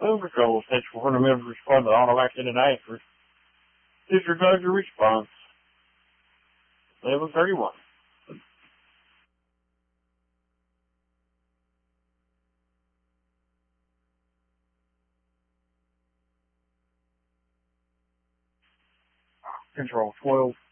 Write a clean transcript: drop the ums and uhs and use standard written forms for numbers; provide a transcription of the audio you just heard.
Boom Patrol, Station 400 members respond to automatic answers. Disregard your response. 11:31. Control 12.